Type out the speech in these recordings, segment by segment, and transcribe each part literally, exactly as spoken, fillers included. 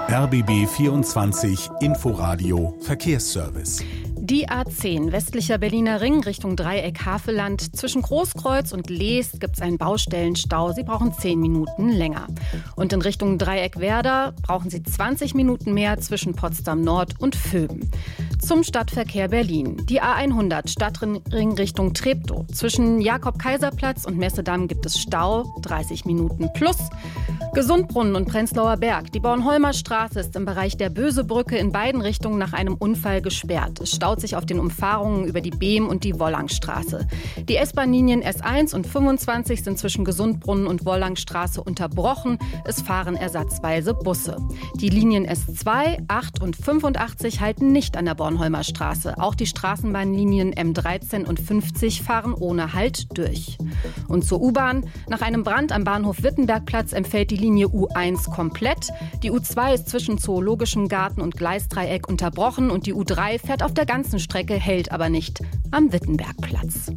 R B B vierundzwanzig Inforadio Verkehrsservice. Die A zehn, westlicher Berliner Ring Richtung Dreieck-Havelland. Zwischen Großkreuz und Leest gibt es einen Baustellenstau. Sie brauchen zehn Minuten länger. Und in Richtung Dreieck-Werder brauchen Sie zwanzig Minuten mehr zwischen Potsdam Nord und Vöben. Zum Stadtverkehr Berlin. Die A hundert, Stadtring Richtung Treptow. Zwischen Jakob-Kaiser-Platz und Messedamm gibt es Stau, dreißig Minuten plus. Gesundbrunnen und Prenzlauer Berg. Die Bornholmer Straße ist im Bereich der Bösebrücke in beiden Richtungen nach einem Unfall gesperrt. Es staut sich auf den Umfahrungen über die Behm- und die Wollangstraße. Die S-Bahn-Linien S eins und fünfundzwanzig sind zwischen Gesundbrunnen und Wollangstraße unterbrochen. Es fahren ersatzweise Busse. Die Linien S zwei, acht und fünfundachtzig halten nicht an der Bornholmer Straße. Auch die Straßenbahnlinien M dreizehn und fünfzig fahren ohne Halt durch. Und zur U-Bahn. Nach einem Brand am Bahnhof Wittenbergplatz empfällt die Linie U eins komplett. Die U zwei ist zwischen Zoologischem Garten und Gleisdreieck unterbrochen und die U drei fährt auf der ganzen Strecke, hält aber nicht am Wittenbergplatz.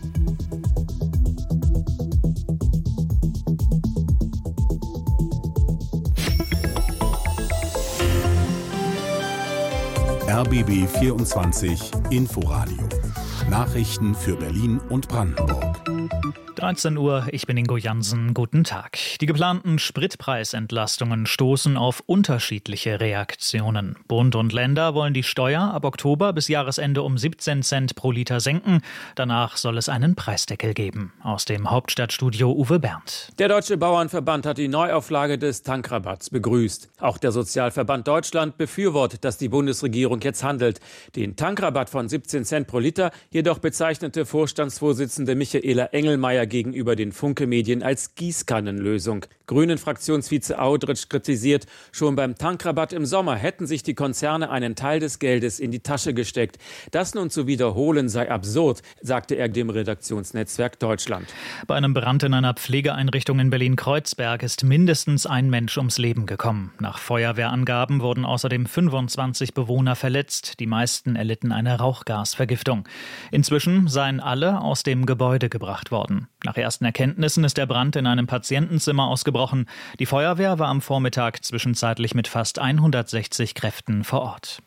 R B B vierundzwanzig Inforadio. Nachrichten für Berlin und Brandenburg. dreizehn Uhr, ich bin Ingo Jansen. Guten Tag. Die geplanten Spritpreisentlastungen stoßen auf unterschiedliche Reaktionen. Bund und Länder wollen die Steuer ab Oktober bis Jahresende um siebzehn Cent pro Liter senken. Danach soll es einen Preisdeckel geben. Aus dem Hauptstadtstudio Uwe Berndt. Der Deutsche Bauernverband hat die Neuauflage des Tankrabatts begrüßt. Auch der Sozialverband Deutschland befürwortet, dass die Bundesregierung jetzt handelt. Den Tankrabatt von siebzehn Cent pro Liter jedoch bezeichnete Vorstandsvorsitzende Michaela Engelmeier gegenüber den Funke-Medien als Gießkannenlösung. Grünen-Fraktionsvize Audritsch kritisiert, schon beim Tankrabatt im Sommer hätten sich die Konzerne einen Teil des Geldes in die Tasche gesteckt. Das nun zu wiederholen sei absurd, sagte er dem Redaktionsnetzwerk Deutschland. Bei einem Brand in einer Pflegeeinrichtung in Berlin-Kreuzberg ist mindestens ein Mensch ums Leben gekommen. Nach Feuerwehrangaben wurden außerdem fünfundzwanzig Bewohner verletzt. Die meisten erlitten eine Rauchgasvergiftung. Inzwischen seien alle aus dem Gebäude gebracht worden. Nach ersten Erkenntnissen ist der Brand in einem Patientenzimmer ausgebrochen. Die Feuerwehr war am Vormittag zwischenzeitlich mit fast hundertsechzig Kräften vor Ort.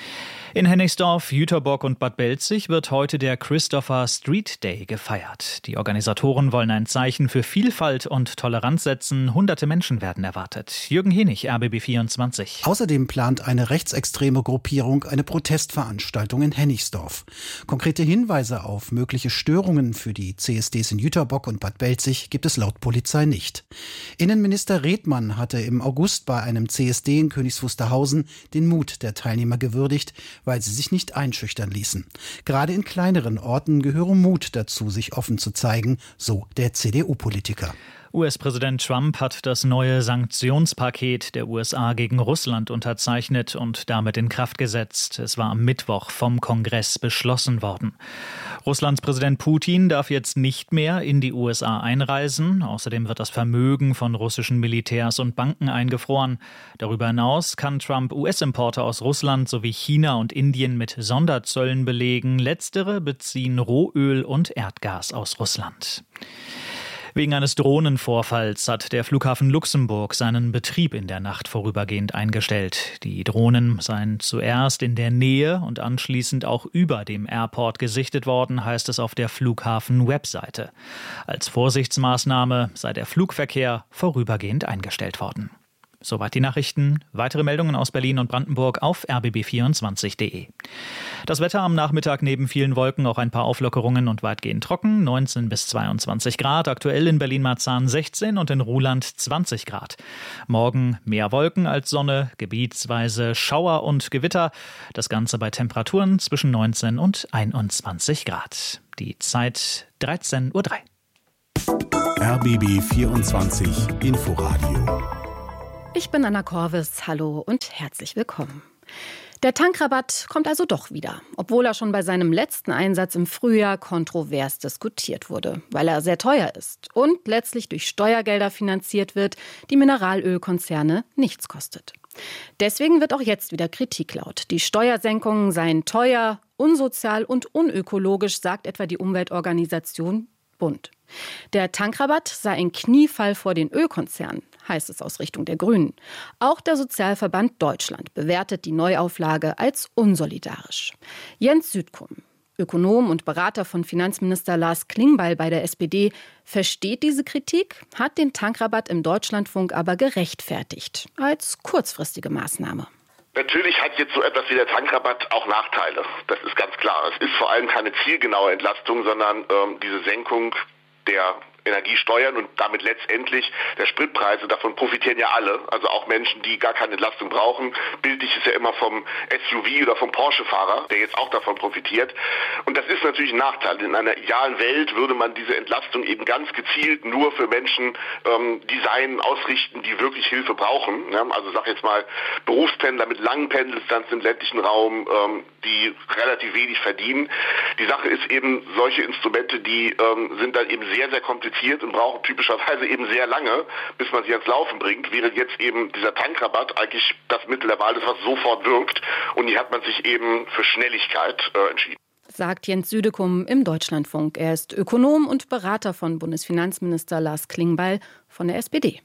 In Hennigsdorf, Jüterbock und Bad Belzig wird heute der Christopher Street Day gefeiert. Die Organisatoren wollen ein Zeichen für Vielfalt und Toleranz setzen. Hunderte Menschen werden erwartet. Jürgen Henig, R B B vierundzwanzig. Außerdem plant eine rechtsextreme Gruppierung eine Protestveranstaltung in Hennigsdorf. Konkrete Hinweise auf mögliche Störungen für die C S Ds in Jüterbock und Bad Belzig gibt es laut Polizei nicht. Innenminister Redmann hatte im August bei einem C S D in Königs Wusterhausen den Mut der Teilnehmer gewürdigt, weil sie sich nicht einschüchtern ließen. Gerade in kleineren Orten gehöre Mut dazu, sich offen zu zeigen, so der C D U-Politiker. U S-Präsident Trump hat das neue Sanktionspaket der U S A gegen Russland unterzeichnet und damit in Kraft gesetzt. Es war am Mittwoch vom Kongress beschlossen worden. Russlands Präsident Putin darf jetzt nicht mehr in die U S A einreisen. Außerdem wird das Vermögen von russischen Militärs und Banken eingefroren. Darüber hinaus kann Trump U S-Importe aus Russland sowie China und Indien mit Sonderzöllen belegen. Letztere beziehen Rohöl und Erdgas aus Russland. Wegen eines Drohnenvorfalls hat der Flughafen Luxemburg seinen Betrieb in der Nacht vorübergehend eingestellt. Die Drohnen seien zuerst in der Nähe und anschließend auch über dem Airport gesichtet worden, heißt es auf der Flughafen-Webseite. Als Vorsichtsmaßnahme sei der Flugverkehr vorübergehend eingestellt worden. Soweit die Nachrichten. Weitere Meldungen aus Berlin und Brandenburg auf r b b vierundzwanzig punkt de. Das Wetter am Nachmittag neben vielen Wolken auch ein paar Auflockerungen und weitgehend trocken. neunzehn bis zweiundzwanzig Grad. Aktuell in Berlin-Marzahn sechzehn und in Ruhland zwanzig Grad. Morgen mehr Wolken als Sonne, gebietsweise Schauer und Gewitter. Das Ganze bei Temperaturen zwischen neunzehn und einundzwanzig Grad. Die Zeit dreizehn Uhr drei. R B B vierundzwanzig Inforadio. Ich bin Anna Korvis, hallo und herzlich willkommen. Der Tankrabatt kommt also doch wieder, obwohl er schon bei seinem letzten Einsatz im Frühjahr kontrovers diskutiert wurde, weil er sehr teuer ist und letztlich durch Steuergelder finanziert wird, die Mineralölkonzerne nichts kostet. Deswegen wird auch jetzt wieder Kritik laut. Die Steuersenkungen seien teuer, unsozial und unökologisch, sagt etwa die Umweltorganisation Bund. Der Tankrabatt sei ein Kniefall vor den Ölkonzernen, heißt es aus Richtung der Grünen. Auch der Sozialverband Deutschland bewertet die Neuauflage als unsolidarisch. Jens Südkum, Ökonom und Berater von Finanzminister Lars Klingbeil bei der S P D, versteht diese Kritik, hat den Tankrabatt im Deutschlandfunk aber gerechtfertigt, als kurzfristige Maßnahme. Natürlich hat jetzt so etwas wie der Tankrabatt auch Nachteile. Das ist ganz klar. Es ist vor allem keine zielgenaue Entlastung, sondern ähm, diese Senkung der Energiesteuern und damit letztendlich der Spritpreise, davon profitieren ja alle, also auch Menschen, die gar keine Entlastung brauchen. Bildlich ist ja immer vom S U V oder vom Porsche-Fahrer, der jetzt auch davon profitiert. Und das ist natürlich ein Nachteil. In einer idealen Welt würde man diese Entlastung eben ganz gezielt nur für Menschen ähm, designen, ausrichten, die wirklich Hilfe brauchen. Ja, also sag jetzt mal Berufspendler mit langen Pendeldistanzen im ländlichen Raum, ähm, die relativ wenig verdienen. Die Sache ist eben, solche Instrumente, die ähm, sind dann eben sehr, sehr kompliziert und brauchen typischerweise eben sehr lange, bis man sie ans Laufen bringt, während jetzt eben dieser Tankrabatt eigentlich das Mittel der Wahl ist, was sofort wirkt. Und hier hat man sich eben für Schnelligkeit äh, entschieden. Sagt Jens Südekum im Deutschlandfunk. Er ist Ökonom und Berater von Bundesfinanzminister Lars Klingbeil von der S P D.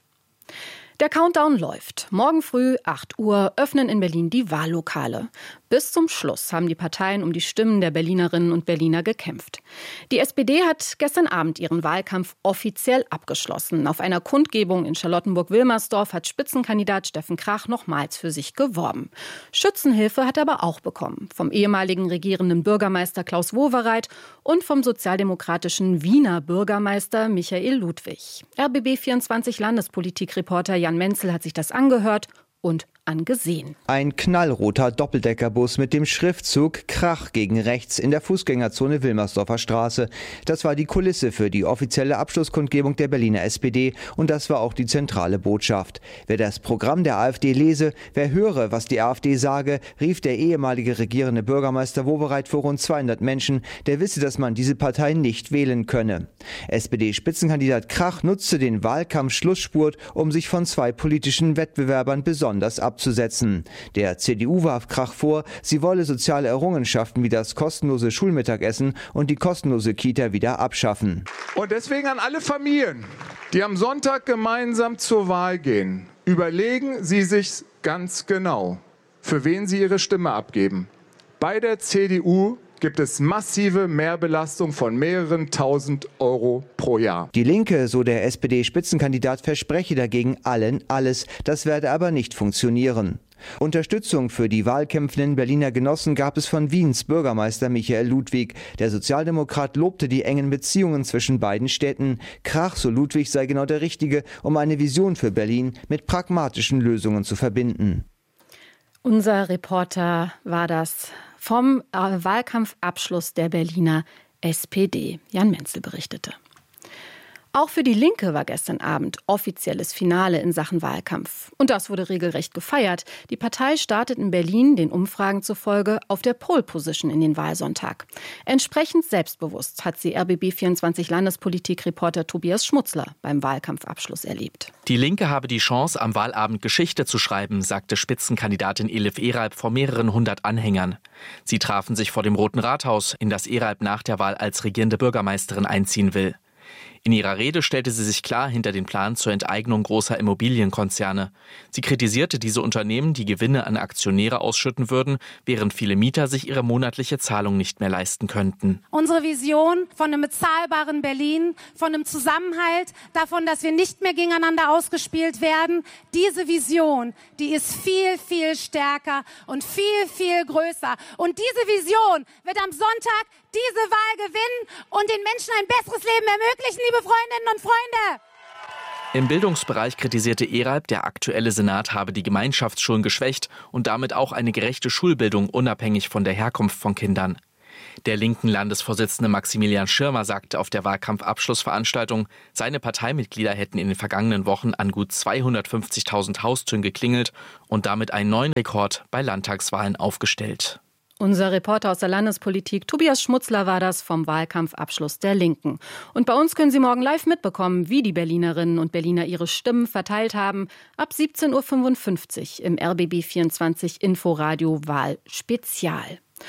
Der Countdown läuft. Morgen früh, acht Uhr, öffnen in Berlin die Wahllokale. Bis zum Schluss haben die Parteien um die Stimmen der Berlinerinnen und Berliner gekämpft. Die S P D hat gestern Abend ihren Wahlkampf offiziell abgeschlossen. Auf einer Kundgebung in Charlottenburg-Wilmersdorf hat Spitzenkandidat Steffen Krach nochmals für sich geworben. Schützenhilfe hat er aber auch bekommen. Vom ehemaligen regierenden Bürgermeister Klaus Wowereit und vom sozialdemokratischen Wiener Bürgermeister Michael Ludwig. R B B vierundzwanzig Landespolitikreporter Jan Menzel hat sich das angehört und angesehen. Ein knallroter Doppeldeckerbus mit dem Schriftzug Krach gegen rechts in der Fußgängerzone Wilmersdorfer Straße. Das war die Kulisse für die offizielle Abschlusskundgebung der Berliner S P D und das war auch die zentrale Botschaft. Wer das Programm der AfD lese, wer höre, was die AfD sage, rief der ehemalige regierende Bürgermeister Wowereit vor rund zweihundert Menschen, der wisse, dass man diese Partei nicht wählen könne. S P D-Spitzenkandidat Krach nutzte den Wahlkampf-Schlussspurt, um sich von zwei politischen Wettbewerbern besonders abzusetzen. abzusetzen. Der C D U warf Krach vor, sie wolle soziale Errungenschaften wie das kostenlose Schulmittagessen und die kostenlose Kita wieder abschaffen. Und deswegen an alle Familien, die am Sonntag gemeinsam zur Wahl gehen, überlegen Sie sich ganz genau, für wen Sie Ihre Stimme abgeben. Bei der C D U gibt es massive Mehrbelastung von mehreren tausend Euro pro Jahr. Die Linke, so der S P D-Spitzenkandidat, verspreche dagegen allen alles. Das werde aber nicht funktionieren. Unterstützung für die wahlkämpfenden Berliner Genossen gab es von Wiens Bürgermeister Michael Ludwig. Der Sozialdemokrat lobte die engen Beziehungen zwischen beiden Städten. Krach, so Ludwig, sei genau der Richtige, um eine Vision für Berlin mit pragmatischen Lösungen zu verbinden. Unser Reporter war das vom Wahlkampfabschluss der Berliner S P D. Jan Menzel berichtete. Auch für die Linke war gestern Abend offizielles Finale in Sachen Wahlkampf. Und das wurde regelrecht gefeiert. Die Partei startet in Berlin, den Umfragen zufolge, auf der Pole Position in den Wahlsonntag. Entsprechend selbstbewusst hat sie R B B vierundzwanzig Landespolitikreporter Tobias Schmutzler beim Wahlkampfabschluss erlebt. Die Linke habe die Chance, am Wahlabend Geschichte zu schreiben, sagte Spitzenkandidatin Elif Eralp vor mehreren hundert Anhängern. Sie trafen sich vor dem Roten Rathaus, in das Eralp nach der Wahl als regierende Bürgermeisterin einziehen will. In ihrer Rede stellte sie sich klar hinter den Plan zur Enteignung großer Immobilienkonzerne. Sie kritisierte diese Unternehmen, die Gewinne an Aktionäre ausschütten würden, während viele Mieter sich ihre monatliche Zahlung nicht mehr leisten könnten. Unsere Vision von einem bezahlbaren Berlin, von einem Zusammenhalt, davon, dass wir nicht mehr gegeneinander ausgespielt werden, diese Vision, die ist viel, viel stärker und viel, viel größer. Und diese Vision wird am Sonntag diese Wahl gewinnen und den Menschen ein besseres Leben ermöglichen, liebe Freundinnen und Freunde. Im Bildungsbereich kritisierte Eralp, der aktuelle Senat habe die Gemeinschaftsschulen geschwächt und damit auch eine gerechte Schulbildung unabhängig von der Herkunft von Kindern. Der linken Landesvorsitzende Maximilian Schirmer sagte auf der Wahlkampfabschlussveranstaltung, seine Parteimitglieder hätten in den vergangenen Wochen an gut zweihundertfünfzigtausend Haustüren geklingelt und damit einen neuen Rekord bei Landtagswahlen aufgestellt. Unser Reporter aus der Landespolitik, Tobias Schmutzler, war das vom Wahlkampfabschluss der Linken. Und bei uns können Sie morgen live mitbekommen, wie die Berlinerinnen und Berliner ihre Stimmen verteilt haben. Ab siebzehn Uhr fünfundfünfzig im R B B vierundzwanzig Inforadio Wahl Spezial.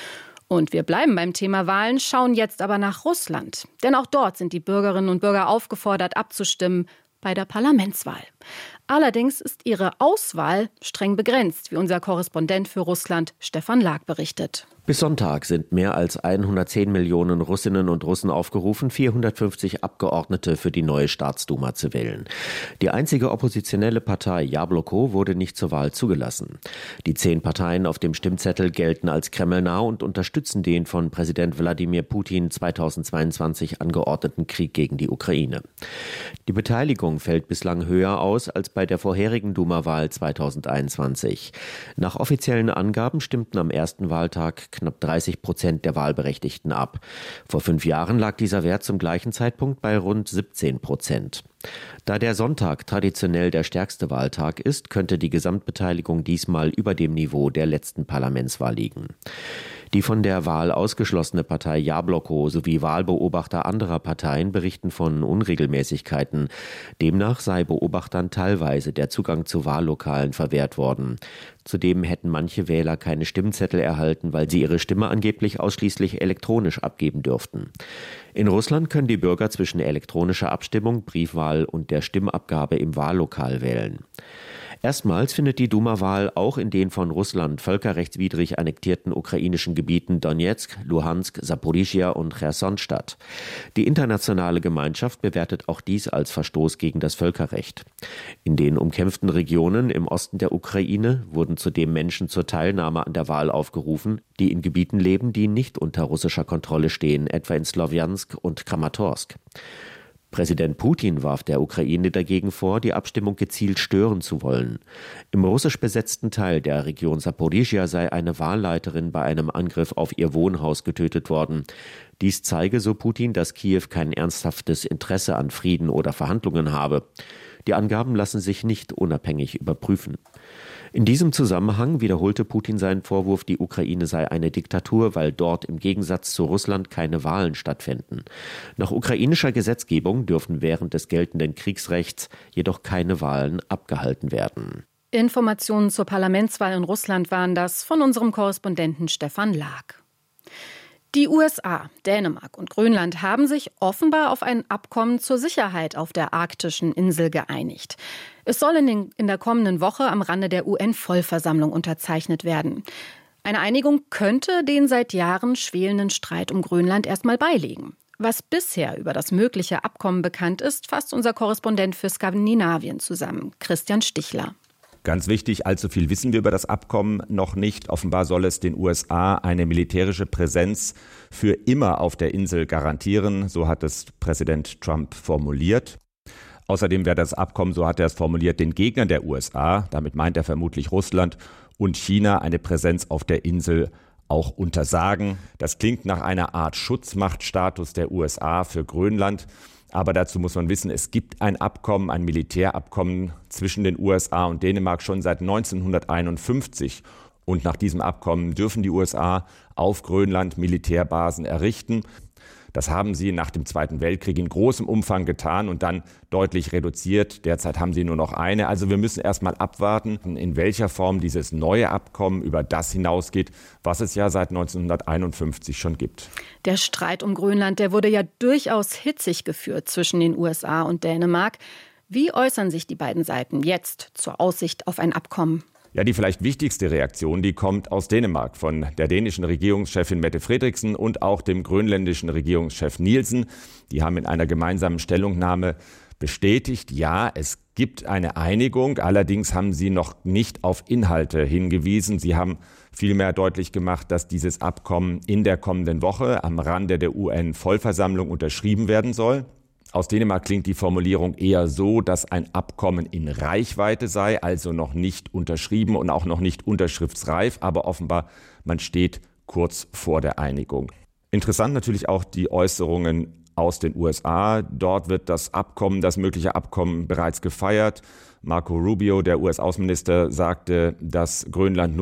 Und wir bleiben beim Thema Wahlen, schauen jetzt aber nach Russland. Denn auch dort sind die Bürgerinnen und Bürger aufgefordert, abzustimmen bei der Parlamentswahl. Allerdings ist ihre Auswahl streng begrenzt, wie unser Korrespondent für Russland Stefan Lag berichtet. Bis Sonntag sind mehr als hundertzehn Millionen Russinnen und Russen aufgerufen, vierhundertfünfzig Abgeordnete für die neue Staatsduma zu wählen. Die einzige oppositionelle Partei Jabloko wurde nicht zur Wahl zugelassen. Die zehn Parteien auf dem Stimmzettel gelten als kremlnah und unterstützen den von Präsident Wladimir Putin zweitausendzweiundzwanzig angeordneten Krieg gegen die Ukraine. Die Beteiligung fällt bislang höher aus als bei der vorherigen Duma-Wahl zweitausendeinundzwanzig. Nach offiziellen Angaben stimmten am ersten Wahltag knapp dreißig Prozent der Wahlberechtigten ab. Vor fünf Jahren lag dieser Wert zum gleichen Zeitpunkt bei rund siebzehn Prozent. Da der Sonntag traditionell der stärkste Wahltag ist, könnte die Gesamtbeteiligung diesmal über dem Niveau der letzten Parlamentswahl liegen. Die von der Wahl ausgeschlossene Partei Jabloko sowie Wahlbeobachter anderer Parteien berichten von Unregelmäßigkeiten. Demnach sei Beobachtern teilweise der Zugang zu Wahllokalen verwehrt worden. Zudem hätten manche Wähler keine Stimmzettel erhalten, weil sie ihre Stimme angeblich ausschließlich elektronisch abgeben dürften. In Russland können die Bürger zwischen elektronischer Abstimmung, Briefwahl und der Stimmabgabe im Wahllokal wählen. Erstmals findet die Duma-Wahl auch in den von Russland völkerrechtswidrig annektierten ukrainischen Gebieten Donezk, Luhansk, Saporischschja und Cherson statt. Die internationale Gemeinschaft bewertet auch dies als Verstoß gegen das Völkerrecht. In den umkämpften Regionen im Osten der Ukraine wurden zudem Menschen zur Teilnahme an der Wahl aufgerufen, die in Gebieten leben, die nicht unter russischer Kontrolle stehen, etwa in Slowjansk und Kramatorsk. Präsident Putin warf der Ukraine dagegen vor, die Abstimmung gezielt stören zu wollen. Im russisch besetzten Teil der Region Saporischschja sei eine Wahlleiterin bei einem Angriff auf ihr Wohnhaus getötet worden. Dies zeige, so Putin, dass Kiew kein ernsthaftes Interesse an Frieden oder Verhandlungen habe. Die Angaben lassen sich nicht unabhängig überprüfen. In diesem Zusammenhang wiederholte Putin seinen Vorwurf, die Ukraine sei eine Diktatur, weil dort im Gegensatz zu Russland keine Wahlen stattfinden. Nach ukrainischer Gesetzgebung dürfen während des geltenden Kriegsrechts jedoch keine Wahlen abgehalten werden. Informationen zur Parlamentswahl in Russland waren das von unserem Korrespondenten Stefan Lag. Die U S A, Dänemark und Grönland haben sich offenbar auf ein Abkommen zur Sicherheit auf der arktischen Insel geeinigt. Es soll in, den, in der kommenden Woche am Rande der U N-Vollversammlung unterzeichnet werden. Eine Einigung könnte den seit Jahren schwelenden Streit um Grönland erstmal beilegen. Was bisher über das mögliche Abkommen bekannt ist, fasst unser Korrespondent für Skandinavien zusammen, Christian Stichler. Ganz wichtig, allzu viel wissen wir über das Abkommen noch nicht. Offenbar soll es den U S A eine militärische Präsenz für immer auf der Insel garantieren. So hat es Präsident Trump formuliert. Außerdem werde das Abkommen, so hat er es formuliert, den Gegnern der U S A, damit meint er vermutlich Russland und China, eine Präsenz auf der Insel auch untersagen. Das klingt nach einer Art Schutzmachtstatus der U S A für Grönland. Aber dazu muss man wissen, es gibt ein Abkommen, ein Militärabkommen zwischen den U S A und Dänemark schon seit neunzehnhunderteinundfünfzig. Und nach diesem Abkommen dürfen die U S A auf Grönland Militärbasen errichten. Das haben sie nach dem Zweiten Weltkrieg in großem Umfang getan und dann deutlich reduziert. Derzeit haben sie nur noch eine. Also wir müssen erst mal abwarten, in welcher Form dieses neue Abkommen über das hinausgeht, was es ja seit neunzehnhunderteinundfünfzig schon gibt. Der Streit um Grönland, der wurde ja durchaus hitzig geführt zwischen den U S A und Dänemark. Wie äußern sich die beiden Seiten jetzt zur Aussicht auf ein Abkommen? Ja, die vielleicht wichtigste Reaktion, die kommt aus Dänemark von der dänischen Regierungschefin Mette Frederiksen und auch dem grönländischen Regierungschef Nielsen. Die haben in einer gemeinsamen Stellungnahme bestätigt, ja, es gibt eine Einigung. Allerdings haben sie noch nicht auf Inhalte hingewiesen. Sie haben vielmehr deutlich gemacht, dass dieses Abkommen in der kommenden Woche am Rande der U N-Vollversammlung unterschrieben werden soll. Aus Dänemark klingt die Formulierung eher so, dass ein Abkommen in Reichweite sei, also noch nicht unterschrieben und auch noch nicht unterschriftsreif, aber offenbar man steht kurz vor der Einigung. Interessant natürlich auch die Äußerungen aus den U S A. Dort wird das Abkommen, das mögliche Abkommen bereits gefeiert. Marco Rubio, der U S-Außenminister, sagte, dass Grönland